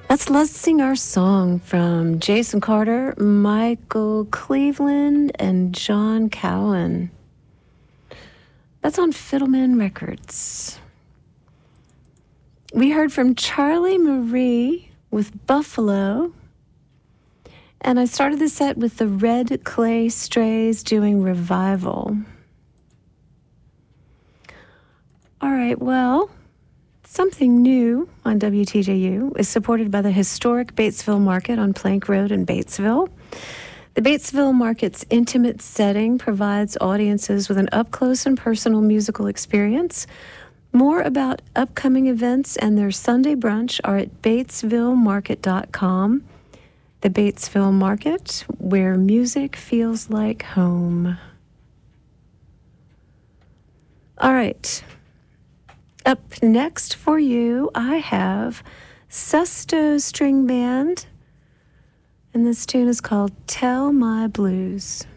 Let's sing our song from Jason Carter, Michael Cleveland, and John Cowan. That's on Fiddleman Records. We heard from Charlie Marie with Buffalo. And I started the set with the Red Clay Strays doing Revival. All right, well, something new on WTJU is supported by the historic Batesville Market on Plank Road in Batesville. The Batesville Market's intimate setting provides audiences with an up-close and personal musical experience. More about upcoming events and their Sunday brunch are at batesvillemarket.com. The Batesville Market, where music feels like home. All right. Up next for you, I have Susto String Band, and this tune is called Tell My Blues.